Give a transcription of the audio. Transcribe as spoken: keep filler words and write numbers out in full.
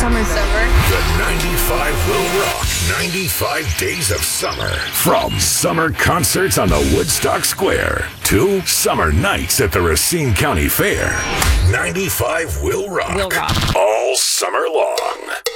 Summer. Summer. The ninety-five will rock ninety-five days of summer. From summer concerts on the Woodstock Square to summer nights at the Racine County Fair. ninety-five will rock. Will rock. All summer long.